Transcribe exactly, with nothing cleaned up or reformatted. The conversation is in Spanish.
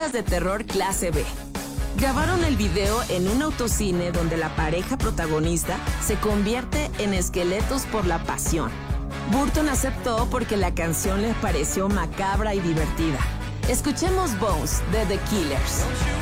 películas de terror clase B. Grabaron el video en un autocine donde la pareja protagonista se convierte en esqueletos por la pasión. Burton aceptó porque la canción les pareció macabra y divertida. Escuchemos Bones de The Killers.